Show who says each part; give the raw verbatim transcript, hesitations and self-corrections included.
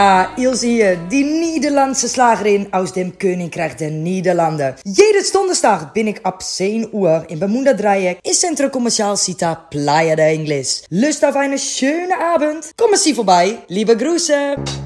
Speaker 1: Ah, Ilse hier, die Nederlandse Slagerin aus dem Königreich der Niederlanden. Jede Donderstag bin ik ab zehn Uhr in Bermuda Dreieck in Centro Comercial Cita Playa de Ingles. Lust auf eine schöne Abend? Kommen Sie vorbei. Liebe Grüße.